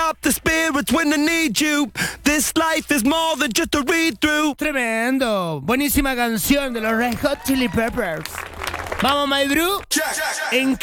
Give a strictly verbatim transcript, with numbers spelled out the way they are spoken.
up the spirits when I need you. This life is more than just a read-through. Tremendo. Buenísima canción de los Red Hot Chili Peppers. Vamos, my bro. ¿En qué